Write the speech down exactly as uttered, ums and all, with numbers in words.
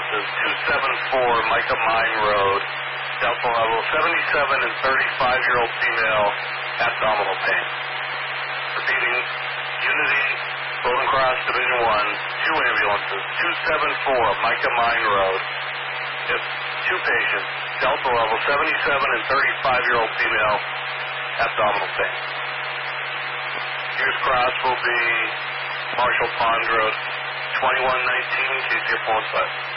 ambulances, two seven four Micah Mine Road, Delta level, seventy-seven and thirty-five-year-old female, abdominal pain. Repeating, Unity, Golden Cross, Division one, two ambulances, two seven four Micah Mine Road, if two patients, Delta level, seventy-seven and thirty-five-year-old female, abdominal pain. Hughes Cross will be Marshall Pond Road, twenty-one nineteen, K C F one five.